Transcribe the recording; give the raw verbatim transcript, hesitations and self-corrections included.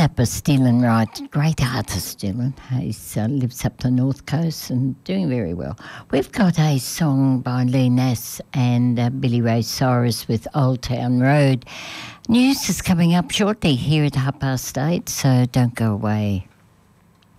that was Dylan Wright, great artist Dylan. He uh, lives up the North Coast and doing very well. We've got a song by Lee Nass and uh, Billy Ray Cyrus with Old Town Road. News is coming up shortly here at half past eight, so don't go away.